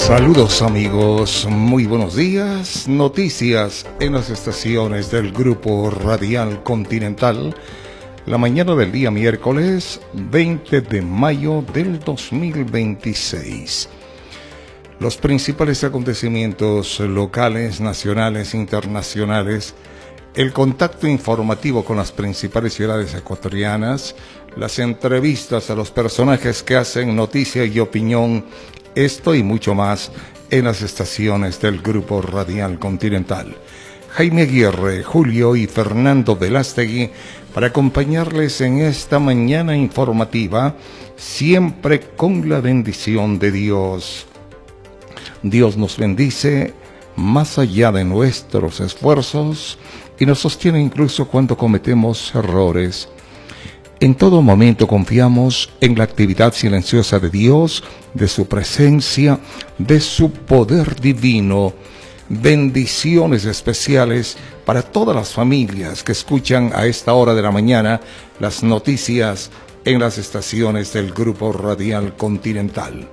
Saludos amigos, muy buenos días. Noticias en las estaciones del Grupo Radial Continental. La mañana del día miércoles 20 de mayo del 2026. Los principales acontecimientos locales, nacionales, internacionales, el contacto informativo con las principales ciudades ecuatorianas, las entrevistas a los personajes que hacen noticia y opinión, esto y mucho más en las estaciones del Grupo Radial Continental. Jaime Aguirre, Julio y Fernando Velástegui para acompañarles en esta mañana informativa, siempre con la bendición de Dios. Dios nos bendice más allá de nuestros esfuerzos y nos sostiene incluso cuando cometemos errores. En todo momento confiamos en la actividad silenciosa de Dios, de su presencia, de su poder divino. Bendiciones especiales para todas las familias que escuchan a esta hora de la mañana las noticias en las estaciones del Grupo Radial Continental.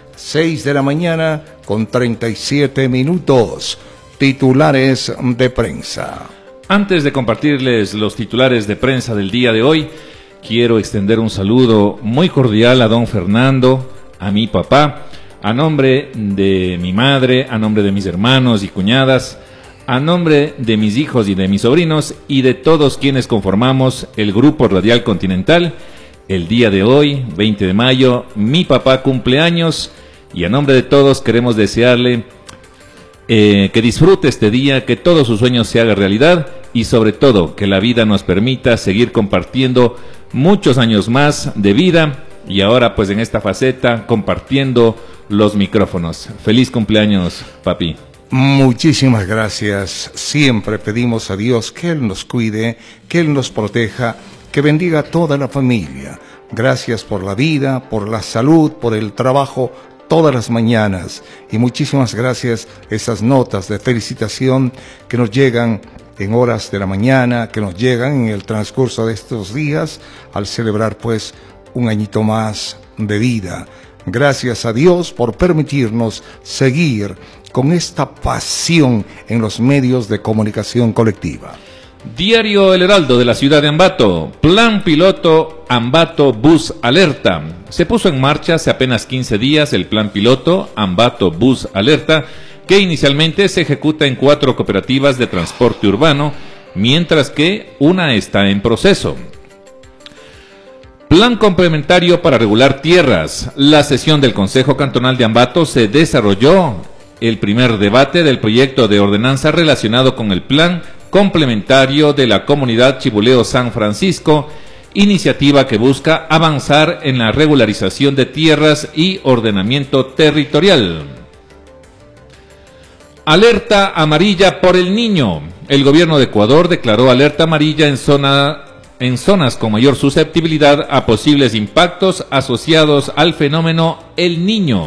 6 de la mañana con 37 minutos. Titulares de prensa. Antes de compartirles los titulares de prensa del día de hoy, quiero extender un saludo muy cordial a don Fernando, a mi papá, a nombre de mi madre, a nombre de mis hermanos y cuñadas, a nombre de mis hijos y de mis sobrinos y de todos quienes conformamos el Grupo Radial Continental. El día de hoy, 20 de mayo, mi papá cumple años y a nombre de todos queremos desearle que disfrute este día, que todos sus sueños se hagan realidad y sobre todo que la vida nos permita seguir compartiendo muchos años más de vida y ahora pues en esta faceta compartiendo los micrófonos. Feliz cumpleaños, papi. Muchísimas gracias. Siempre pedimos a Dios que Él nos cuide, que Él nos proteja, que bendiga a toda la familia. Gracias por la vida, por la salud, por el trabajo todas las mañanas y muchísimas gracias esas notas de felicitación que nos llegan en horas de la mañana, que nos llegan en el transcurso de estos días al celebrar pues un añito más de vida. Gracias a Dios por permitirnos seguir con esta pasión en los medios de comunicación colectiva. Diario El Heraldo de la ciudad de Ambato. Plan piloto Ambato Bus Alerta. Se puso en marcha hace apenas 15 días el plan piloto Ambato Bus Alerta, que inicialmente se ejecuta en 4 cooperativas de transporte urbano, mientras que una está en proceso. Plan complementario para regular tierras. La sesión del Consejo Cantonal de Ambato se desarrolló el primer debate del proyecto de ordenanza relacionado con el plan complementario de la comunidad Chibuleo San Francisco, iniciativa que busca avanzar en la regularización de tierras y ordenamiento territorial. Alerta amarilla por el niño. El gobierno de Ecuador declaró alerta amarilla en zonas con mayor susceptibilidad a posibles impactos asociados al fenómeno El Niño.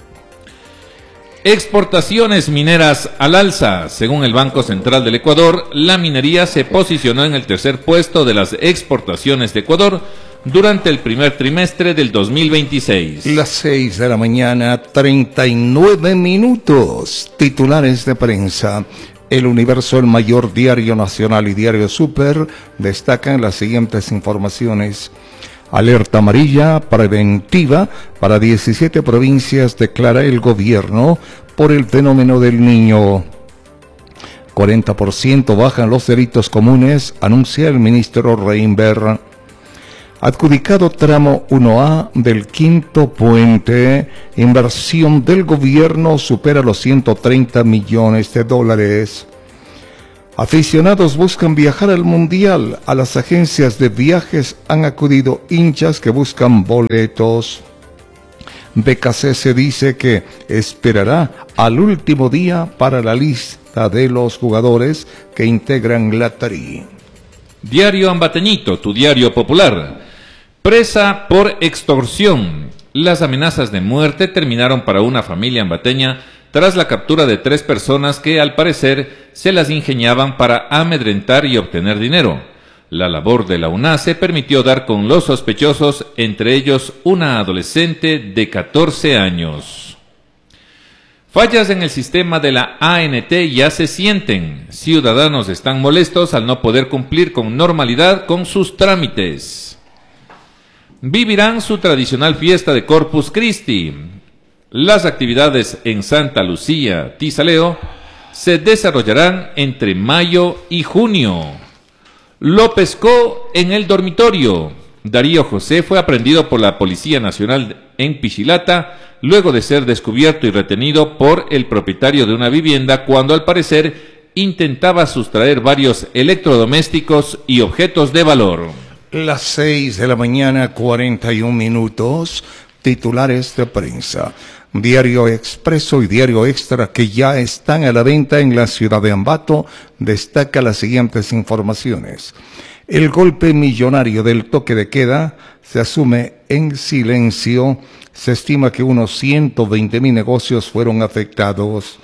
Exportaciones mineras al alza. Según el Banco Central del Ecuador, la minería se posicionó en el tercer puesto de las exportaciones de Ecuador durante el primer trimestre del 2026. Las 6 de la mañana, 39 minutos. Titulares de prensa. El Universo, el mayor diario nacional y diario Super, destacan las siguientes informaciones. Alerta amarilla preventiva para 17 provincias declara el gobierno por el fenómeno del niño. 40% bajan los delitos comunes, anuncia el ministro Reinberg. Adjudicado tramo 1A del quinto puente, inversión del gobierno supera los 130 millones de dólares. Aficionados buscan viajar al Mundial. A las agencias de viajes han acudido hinchas que buscan boletos. BKC se dice que esperará al último día para la lista de los jugadores que integran la TRI. Diario Ambateñito, tu diario popular. Presa por extorsión. Las amenazas de muerte terminaron para una familia ambateña tras la captura de 3 personas que al parecer se las ingeniaban para amedrentar y obtener dinero. La labor de la UNACE permitió dar con los sospechosos, entre ellos una adolescente de 14 años. Fallas en el sistema de la ANT ya se sienten. Ciudadanos están molestos al no poder cumplir con normalidad con sus trámites. Vivirán su tradicional fiesta de Corpus Christi. Las actividades en Santa Lucía, Tizaleo, se desarrollarán entre mayo y junio. Lo pescó en el dormitorio. Darío José fue aprehendido por la Policía Nacional en Pichilata luego de ser descubierto y retenido por el propietario de una vivienda cuando al parecer intentaba sustraer varios electrodomésticos y objetos de valor. Las 6 de la mañana, 41 minutos, titulares de prensa. Diario Expreso y Diario Extra, que ya están a la venta en la ciudad de Ambato, destaca las siguientes informaciones. El golpe millonario del toque de queda se asume en silencio. Se estima que unos 120.000 negocios fueron afectados.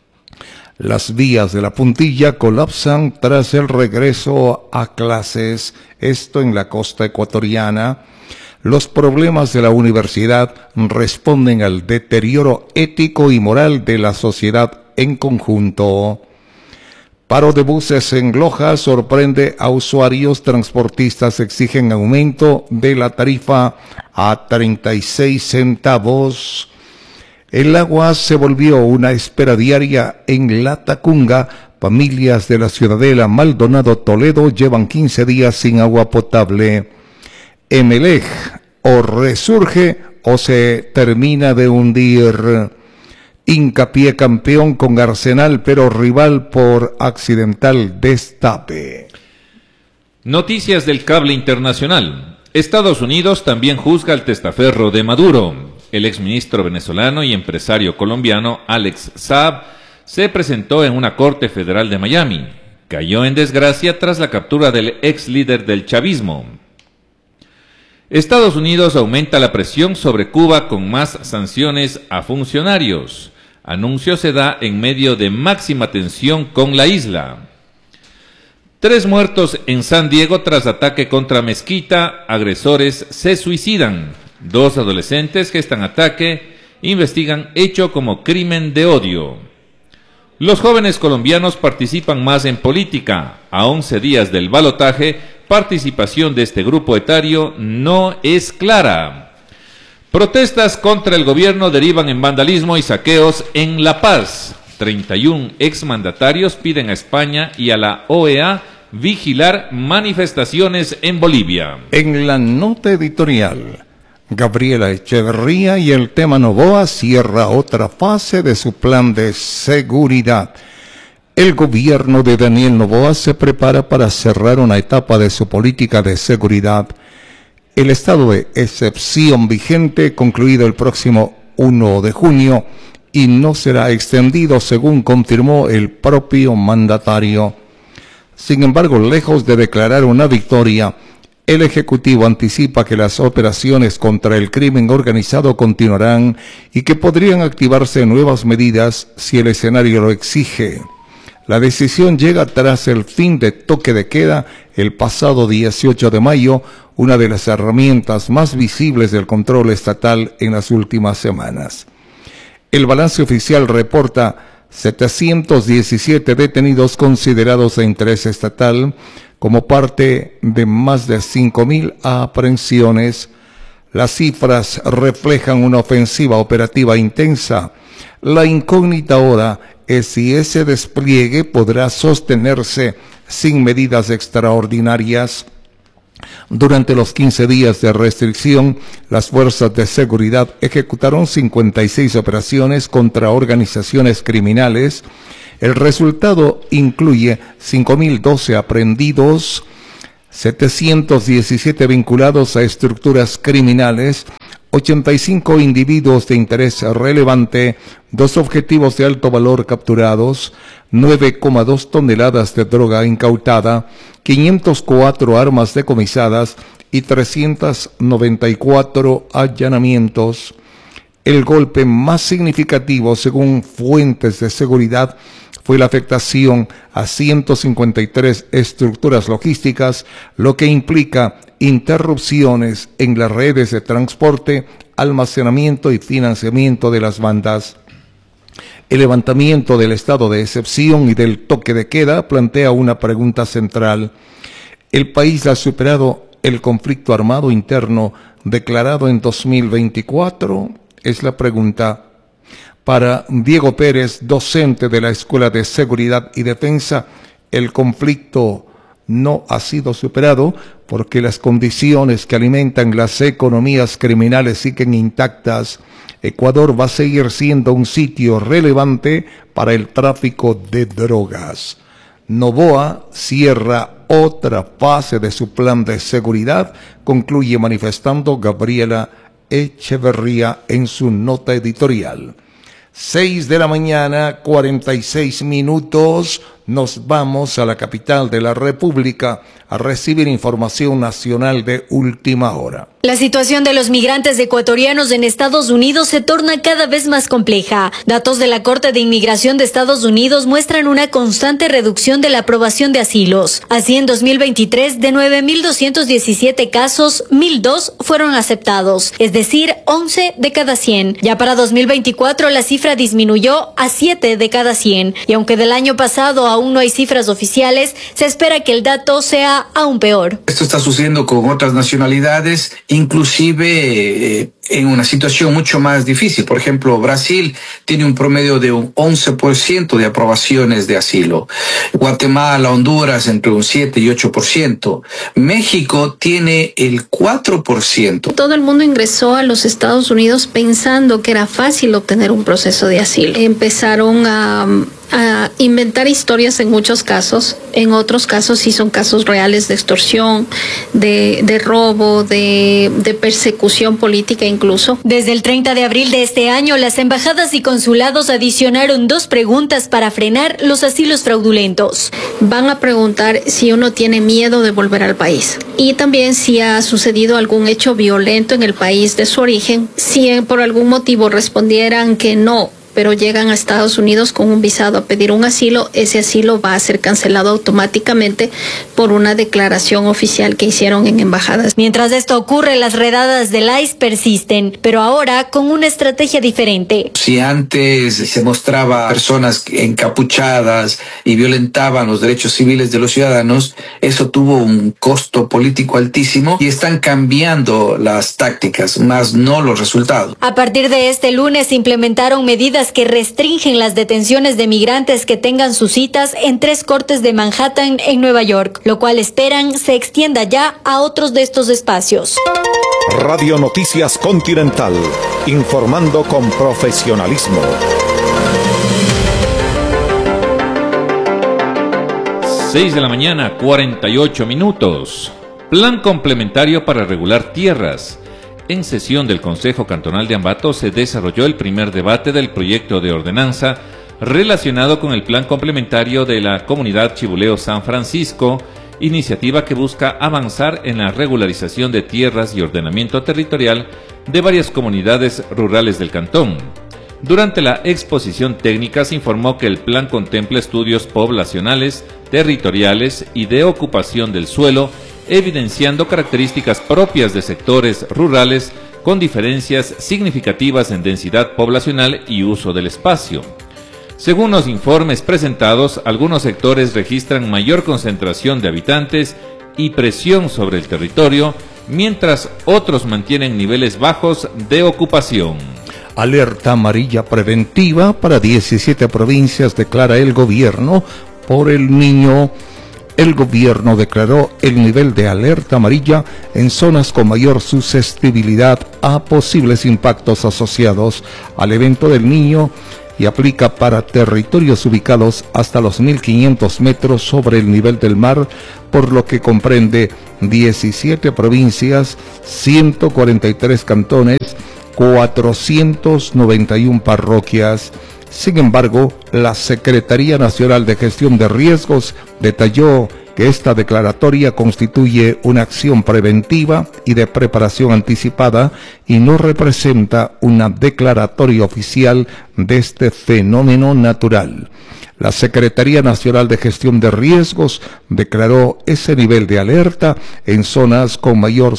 Las vías de la Puntilla colapsan tras el regreso a clases, esto en la costa ecuatoriana. Los problemas de la universidad responden al deterioro ético y moral de la sociedad en conjunto. Paro de buses en Loja sorprende a usuarios. Transportistas exigen aumento de la tarifa a 36 centavos. El agua se volvió una espera diaria en La Tacunga. Familias de la Ciudadela, Maldonado, Toledo llevan 15 días sin agua potable. Emelec, o resurge o se termina de hundir. Hincapié campeón con Arsenal, pero rival por accidental destape. Noticias del cable internacional. Estados Unidos también juzga al testaferro de Maduro. El exministro venezolano y empresario colombiano Alex Saab se presentó en una corte federal de Miami. Cayó en desgracia tras la captura del ex líder del chavismo. Estados Unidos aumenta la presión sobre Cuba con más sanciones a funcionarios. Anuncio se da en medio de máxima tensión con la isla. 3 muertos en San Diego tras ataque contra mezquita. Agresores se suicidan. 2 adolescentes gestan ataque. Investigan hecho como crimen de odio. Los jóvenes colombianos participan más en política. A 11 días del balotaje, participación de este grupo etario no es clara. Protestas contra el gobierno derivan en vandalismo y saqueos en La Paz. 31 exmandatarios piden a España y a la OEA vigilar manifestaciones en Bolivia. En la nota editorial, Gabriela Echeverría y el tema Noboa cierra otra fase de su plan de seguridad. El gobierno de Daniel Noboa se prepara para cerrar una etapa de su política de seguridad. El estado de excepción vigente concluido el próximo 1 de junio y no será extendido según confirmó el propio mandatario. Sin embargo, lejos de declarar una victoria, el Ejecutivo anticipa que las operaciones contra el crimen organizado continuarán y que podrían activarse nuevas medidas si el escenario lo exige. La decisión llega tras el fin de toque de queda el pasado 18 de mayo, una de las herramientas más visibles del control estatal en las últimas semanas. El balance oficial reporta 717 detenidos considerados de interés estatal como parte de más de 5.000 aprehensiones. Las cifras reflejan una ofensiva operativa intensa. La incógnita ahora es si ese despliegue podrá sostenerse sin medidas extraordinarias. Durante los 15 días de restricción, las fuerzas de seguridad ejecutaron 56 operaciones contra organizaciones criminales. El resultado incluye 5.012 aprehendidos, 717 vinculados a estructuras criminales, 85 individuos de interés relevante, 2 objetivos de alto valor capturados, 9,2 toneladas de droga incautada, 504 armas decomisadas y 394 allanamientos. El golpe más significativo, según fuentes de seguridad, fue la afectación a 153 estructuras logísticas, lo que implica interrupciones en las redes de transporte, almacenamiento y financiamiento de las bandas. El levantamiento del estado de excepción y del toque de queda plantea una pregunta central. ¿El país ha superado el conflicto armado interno declarado en 2024? Es la pregunta. Para Diego Pérez, docente de la Escuela de Seguridad y Defensa, el conflicto no ha sido superado porque las condiciones que alimentan las economías criminales siguen intactas. Ecuador va a seguir siendo un sitio relevante para el tráfico de drogas. Noboa cierra otra fase de su plan de seguridad, concluye manifestando Gabriela Echeverría en su nota editorial. 6 de la mañana, 46 minutos, nos vamos a la capital de la República a recibir información nacional de última hora. La situación de los migrantes ecuatorianos en Estados Unidos se torna cada vez más compleja. Datos de la Corte de Inmigración de Estados Unidos muestran una constante reducción de la aprobación de asilos. Así, en 2023, de 9.217 casos, 1.002 fueron aceptados, es decir, 11 de cada 100. Ya para 2024, la cifra disminuyó a 7 de cada 100. Y aunque del año pasado aún no hay cifras oficiales, se espera que el dato sea aún peor. Esto está sucediendo con otras nacionalidades, inclusive en una situación mucho más difícil. Por ejemplo, Brasil tiene un promedio de un 11% de aprobaciones de asilo. Guatemala, Honduras, entre un 7 y 8%. México tiene el 4%. Todo el mundo ingresó a los Estados Unidos pensando que era fácil obtener un proceso de asilo. Empezaron a inventar historias en muchos casos. En otros casos sí son casos reales de extorsión, de robo, de persecución política incluso. Desde el 30 de abril de este año, las embajadas y consulados adicionaron 2 preguntas para frenar los asilos fraudulentos. Van a preguntar si uno tiene miedo de volver al país y también si ha sucedido algún hecho violento en el país de su origen. Si por algún motivo respondieran que no, pero llegan a Estados Unidos con un visado a pedir un asilo, ese asilo va a ser cancelado automáticamente por una declaración oficial que hicieron en embajadas. Mientras esto ocurre, las redadas del ICE persisten, pero ahora con una estrategia diferente. Si antes se mostraba personas encapuchadas y violentaban los derechos civiles de los ciudadanos, eso tuvo un costo político altísimo y están cambiando las tácticas, más no los resultados. A partir de este lunes se implementaron medidas que restringen las detenciones de migrantes que tengan sus citas en 3 cortes de Manhattan en Nueva York, lo cual esperan se extienda ya a otros de estos espacios. Radio Noticias Continental, informando con profesionalismo. 6 de la mañana, 48 minutos. Plan complementario para regular tierras. En sesión del Consejo Cantonal de Ambato se desarrolló el primer debate del proyecto de ordenanza relacionado con el plan complementario de la comunidad Chibuleo San Francisco, iniciativa que busca avanzar en la regularización de tierras y ordenamiento territorial de varias comunidades rurales del cantón. Durante la exposición técnica se informó que el plan contempla estudios poblacionales, territoriales y de ocupación del suelo, evidenciando características propias de sectores rurales con diferencias significativas en densidad poblacional y uso del espacio. Según los informes presentados, algunos sectores registran mayor concentración de habitantes y presión sobre el territorio, mientras otros mantienen niveles bajos de ocupación. Alerta amarilla preventiva para 17 provincias declara el gobierno por el niño. El gobierno declaró el nivel de alerta amarilla en zonas con mayor susceptibilidad a posibles impactos asociados al evento del niño y aplica para territorios ubicados hasta los 1.500 metros sobre el nivel del mar, por lo que comprende 17 provincias, 143 cantones, 491 parroquias. Sin embargo, la Secretaría Nacional de Gestión de Riesgos detalló que esta declaratoria constituye una acción preventiva y de preparación anticipada y no representa una declaratoria oficial de este fenómeno natural. La Secretaría Nacional de Gestión de Riesgos declaró ese nivel de alerta en zonas con mayor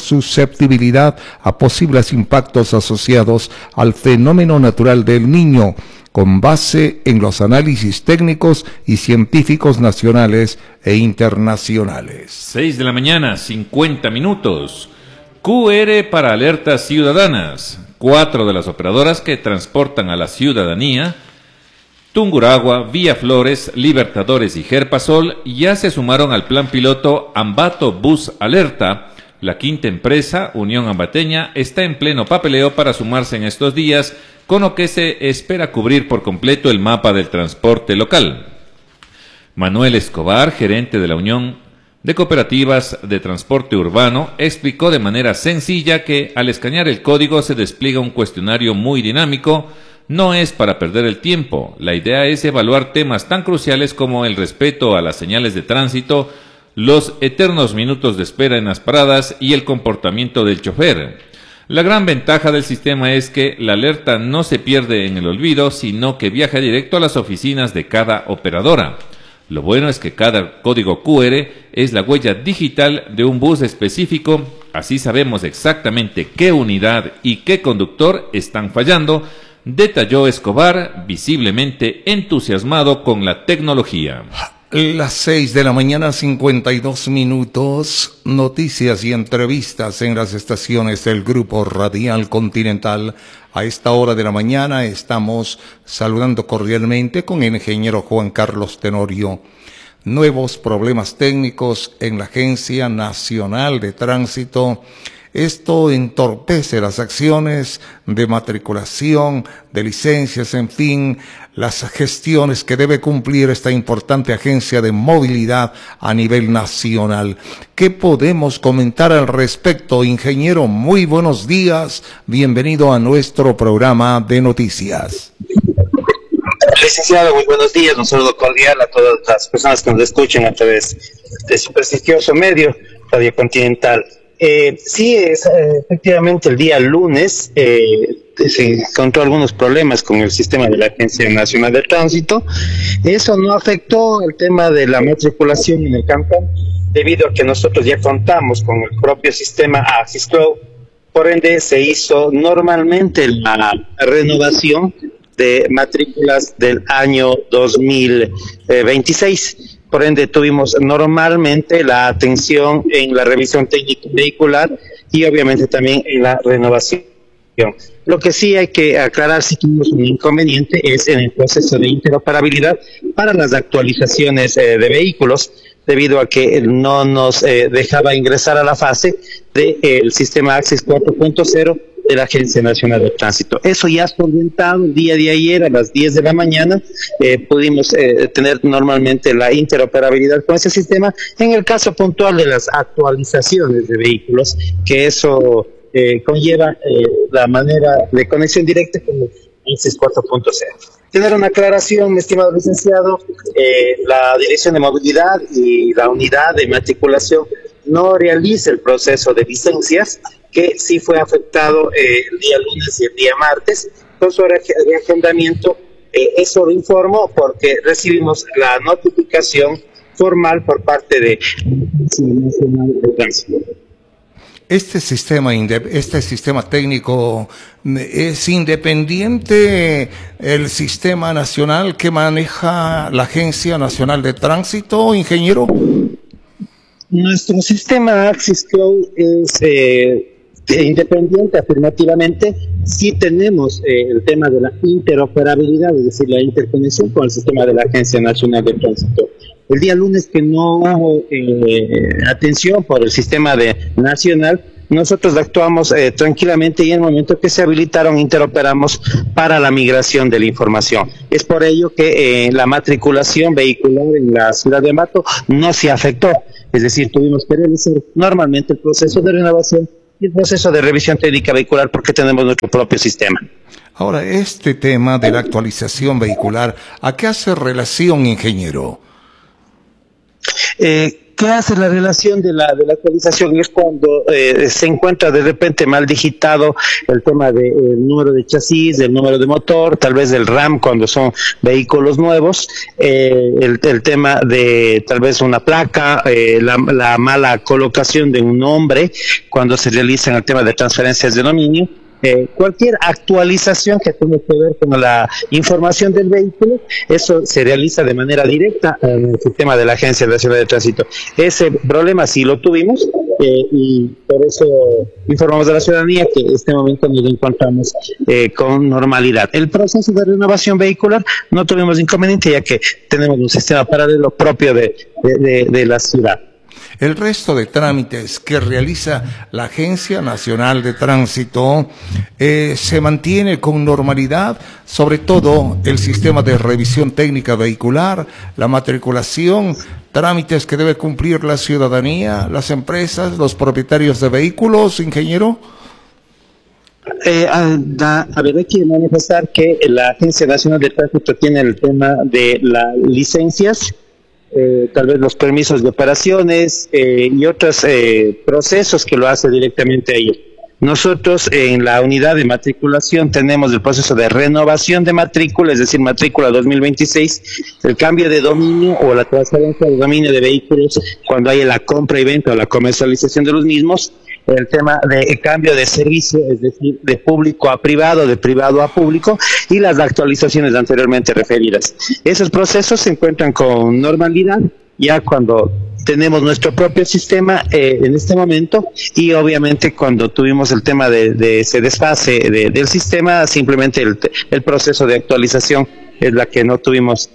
susceptibilidad a posibles impactos asociados al fenómeno natural del Niño, con base en los análisis técnicos y científicos nacionales e internacionales. 6 de la mañana, 50 minutos. QR para alertas ciudadanas. 4 de las operadoras que transportan a la ciudadanía, Tungurahua, Vía Flores, Libertadores y Gerpasol, ya se sumaron al plan piloto Ambato Bus Alerta. La quinta empresa, Unión Ambateña, está en pleno papeleo para sumarse en estos días, con lo que se espera cubrir por completo el mapa del transporte local. Manuel Escobar, gerente de la Unión de Cooperativas de Transporte Urbano, explicó de manera sencilla que al escanear el código se despliega un cuestionario muy dinámico. No es para perder el tiempo, la idea es evaluar temas tan cruciales como el respeto a las señales de tránsito, los eternos minutos de espera en las paradas y el comportamiento del chofer. La gran ventaja del sistema es que la alerta no se pierde en el olvido, sino que viaja directo a las oficinas de cada operadora. Lo bueno es que cada código QR es la huella digital de un bus específico, así sabemos exactamente qué unidad y qué conductor están fallando, detalló Escobar, visiblemente entusiasmado con la tecnología. Las 6 de la mañana, 52 minutos, noticias y entrevistas en las estaciones del Grupo Radial Continental. A esta hora de la mañana estamos saludando cordialmente con el ingeniero Juan Carlos Tenorio. Nuevos problemas técnicos en la Agencia Nacional de Tránsito. Esto entorpece las acciones de matriculación, de licencias, en fin, las gestiones que debe cumplir esta importante agencia de movilidad a nivel nacional. ¿Qué podemos comentar al respecto, ingeniero? Muy buenos días, bienvenido a nuestro programa de noticias. Licenciado, muy buenos días, un saludo cordial a todas las personas que nos escuchan a través de su prestigioso medio, Radio Continental. Sí, efectivamente el día lunes se encontró algunos problemas con el sistema de la Agencia Nacional de Tránsito. Eso no afectó el tema de la matriculación en el cantón, debido a que nosotros ya contamos con el propio sistema Axis Cloud. Por ende, se hizo normalmente la renovación de matrículas del año 2026. Por ende, tuvimos normalmente la atención en la revisión técnica vehicular y obviamente también en la renovación. Lo que sí hay que aclarar, si tuvimos un inconveniente, es en el proceso de interoperabilidad para las actualizaciones de vehículos, debido a que no nos dejaba ingresar a la fase del sistema Axis 4.0 de la Agencia Nacional de Tránsito. Eso ya solventado el día de ayer a las 10 de la mañana, pudimos tener normalmente la interoperabilidad con ese sistema. En el caso puntual de las actualizaciones de vehículos, que eso conlleva la manera de conexión directa con el Axis 4.0. Tener una aclaración, mi estimado licenciado, la Dirección de Movilidad y la Unidad de Matriculación no realiza el proceso de licencias, que sí fue afectado el día lunes y el día martes con su reagendamiento. Eso lo informo porque recibimos la notificación formal por parte de Nacional de Tránsito. Este sistema técnico es independiente el sistema nacional que maneja la Agencia Nacional de Tránsito, ingeniero. Nuestro sistema Axis Cloud es independiente, afirmativamente. Sí tenemos el tema de la interoperabilidad, es decir, la interconexión con el sistema de la Agencia Nacional de Tránsito. El día lunes, que no hubo atención por el sistema nacional, nosotros actuamos tranquilamente y en el momento que se habilitaron, interoperamos para la migración de la información. Es por ello que la matriculación vehicular en la ciudad de Ambato no se afectó. Es decir, tuvimos que realizar normalmente el proceso de renovación y el proceso de revisión técnica vehicular porque tenemos nuestro propio sistema. Ahora, este tema de la actualización vehicular, ¿a qué hace relación, ingeniero? ¿Qué hace la relación de la actualización? Es cuando se encuentra de repente mal digitado el tema del número de chasis, del número de motor, tal vez del RAM cuando son vehículos nuevos, el tema de tal vez una placa, la mala colocación de un nombre cuando se realizan el tema de transferencias de dominio. cualquier actualización que tenga que ver con la información del vehículo, eso se realiza de manera directa en el sistema de la Agencia Nacional de Tránsito. Ese problema sí lo tuvimos y por eso informamos a la ciudadanía que en este momento nos encontramos con normalidad. El proceso de renovación vehicular no tuvimos inconveniente, ya que tenemos un sistema paralelo propio de la ciudad. El resto de trámites que realiza la Agencia Nacional de Tránsito se mantiene con normalidad, sobre todo el sistema de revisión técnica vehicular, la matriculación, trámites que debe cumplir la ciudadanía, las empresas, los propietarios de vehículos, ingeniero. A ver, hay que manifestar que la Agencia Nacional de Tránsito tiene el tema de las licencias, tal vez los permisos de operaciones y otros procesos que lo hace directamente a ellos. Nosotros en la unidad de matriculación tenemos el proceso de renovación de matrícula, es decir, matrícula 2026, el cambio de dominio o la transferencia de dominio de vehículos cuando hay la compra y venta o la comercialización de los mismos, el tema de cambio de servicio, es decir, de público a privado, de privado a público, y las actualizaciones anteriormente referidas. Esos procesos se encuentran con normalidad ya cuando tenemos nuestro propio sistema en este momento, y obviamente cuando tuvimos el tema de ese desfase del sistema, simplemente el proceso de actualización es la que no tuvimos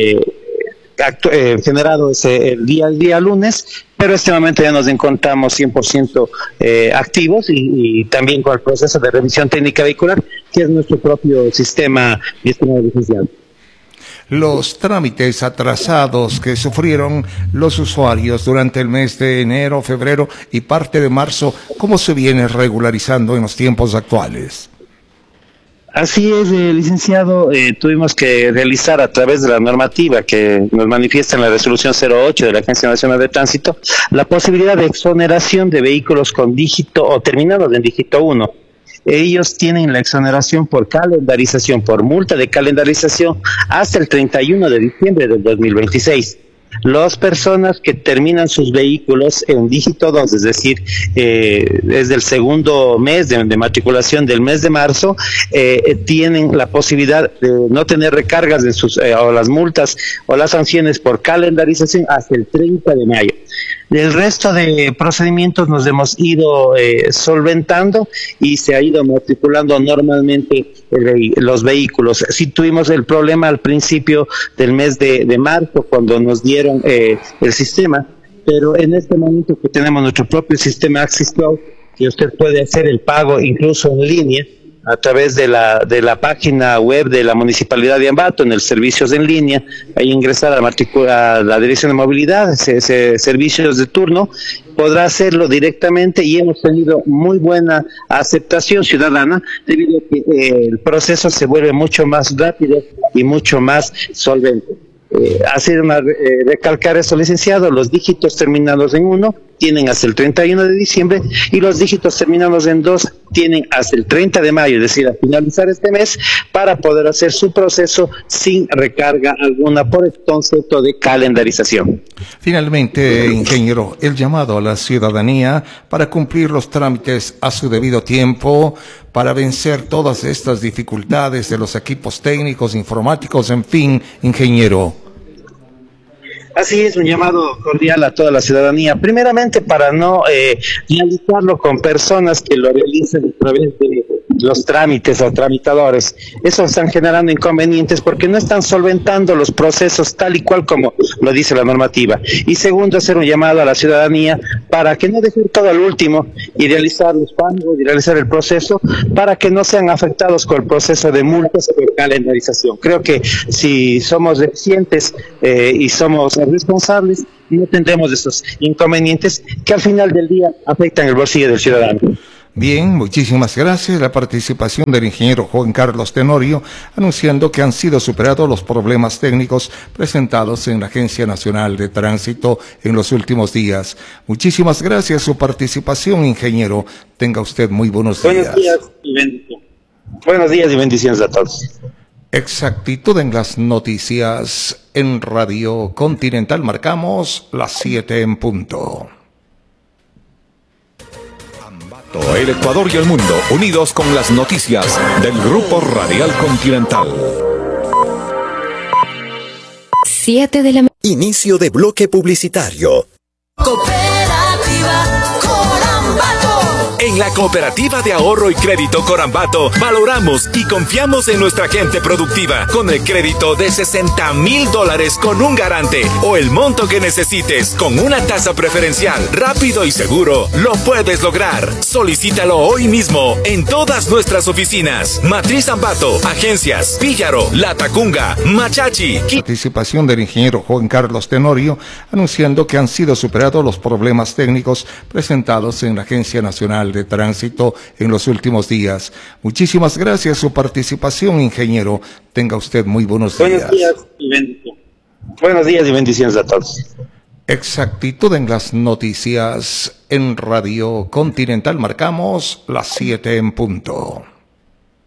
generado el día lunes, pero en este momento ya nos encontramos 100% activos y también con el proceso de revisión técnica vehicular, que es nuestro propio sistema, mi estimado licenciado. Los trámites atrasados que sufrieron los usuarios durante el mes de enero, febrero y parte de marzo, ¿cómo se viene regularizando en los tiempos actuales? Así es, licenciado, tuvimos que realizar a través de la normativa que nos manifiesta en la resolución 08 de la Agencia Nacional de Tránsito la posibilidad de exoneración de vehículos con dígito o terminados en dígito 1. Ellos tienen la exoneración por calendarización, por multa de calendarización hasta el 31 de diciembre del 2026. Las personas que terminan sus vehículos en dígito 2, es decir, desde el segundo mes de matriculación del mes de marzo, tienen la posibilidad de no tener recargas en sus o las multas o las sanciones por calendarización hasta el 30 de mayo. El resto de procedimientos nos hemos ido solventando y se ha ido matriculando normalmente los vehículos. Sí tuvimos el problema al principio del mes de marzo cuando nos dieron el sistema, pero en este momento que tenemos nuestro propio sistema Axis Cloud, que usted puede hacer el pago incluso en línea a través de la página web de la Municipalidad de Ambato, en el servicios en línea, ahí ingresar a la Dirección de Movilidad, servicios de turno, podrá hacerlo directamente, y hemos tenido muy buena aceptación ciudadana debido a que el proceso se vuelve mucho más rápido y mucho más solvente. Recalcar eso, licenciado, los dígitos terminados en 1 tienen hasta el 31 de diciembre y los dígitos terminados en 2 tienen hasta el 30 de mayo, es decir, a finalizar este mes, para poder hacer su proceso sin recarga alguna por el concepto de calendarización. Finalmente, ingeniero, el llamado a la ciudadanía para cumplir los trámites a su debido tiempo, para vencer todas estas dificultades de los equipos técnicos, informáticos, en fin, ingeniero. Así es, un llamado cordial a toda la ciudadanía, primeramente para no realizarlo con personas que lo realicen a través de los trámites o tramitadores. Eso están generando inconvenientes porque no están solventando los procesos tal y cual como lo dice la normativa. Y segundo, hacer un llamado a la ciudadanía para que no dejen todo al último y realizar los pagos y realizar el proceso, para que no sean afectados con el proceso de multas o calendarización. Creo que si somos eficientes y somos responsables, no tendremos esos inconvenientes que al final del día afectan el bolsillo del ciudadano. Bien, muchísimas gracias. La participación del ingeniero Juan Carlos Tenorio, anunciando que han sido superados los problemas técnicos presentados en la Agencia Nacional de Tránsito en los últimos días. Muchísimas gracias su participación, ingeniero. Tenga usted muy buenos días. Buenos días y bendiciones a todos. Exactitud en las noticias en Radio Continental. Marcamos las 7 en punto. El Ecuador y el mundo unidos con las noticias del Grupo Radial Continental. 7 de la mañana. Inicio de bloque publicitario. Cooperativa Corambato. En la Cooperativa de Ahorro y Crédito Corambato valoramos y confiamos en nuestra gente productiva con el crédito de $60,000 con un garante o el monto que necesites con una tasa preferencial, rápido y seguro. Lo puedes lograr. Solicítalo hoy mismo en todas nuestras oficinas. Matriz Ambato, Agencias, Píllaro, La Tacunga, Machachi. Participación del ingeniero Juan Carlos Tenorio anunciando que han sido superados los problemas técnicos presentados en la Agencia Nacional de Tránsito en los últimos días. Muchísimas gracias su participación, ingeniero. Tenga usted muy buenos días. Buenos días y bendiciones. Buenos días y bendiciones a todos. Exactitud en las noticias en Radio Continental. Marcamos las 7 en punto.